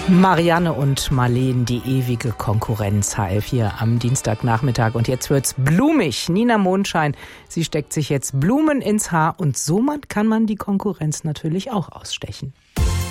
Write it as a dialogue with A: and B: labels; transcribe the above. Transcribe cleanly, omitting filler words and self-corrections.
A: Marianne und Marleen, die ewige Konkurrenz, HR4 am Dienstagnachmittag. Und jetzt wird's blumig. Nina Mondschein, sie steckt sich jetzt Blumen ins Haar und so kann man die Konkurrenz natürlich auch ausstechen.